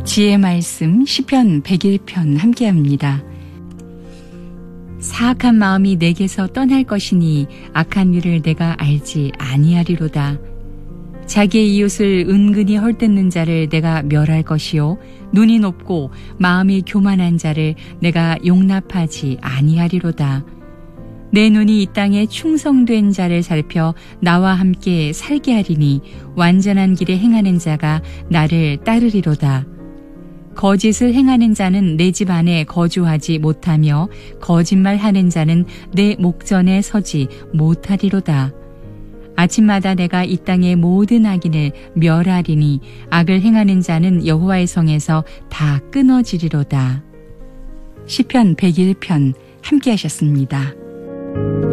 지혜 말씀 시편 101편 함께합니다. 사악한 마음이 내게서 떠날 것이니 악한 일을 내가 알지 아니하리로다. 자기의 이웃을 은근히 헐뜯는 자를 내가 멸할 것이요 눈이 높고 마음이 교만한 자를 내가 용납하지 아니하리로다. 내 눈이 이 땅에 충성된 자를 살펴 나와 함께 살게 하리니 완전한 길에 행하는 자가 나를 따르리로다. 거짓을 행하는 자는 내 집 안에 거주하지 못하며 거짓말하는 자는 내 목전에 서지 못하리로다. 아침마다 내가 이 땅의 모든 악인을 멸하리니 악을 행하는 자는 여호와의 성에서 다 끊어지리로다. 시편 101편 함께 하셨습니다.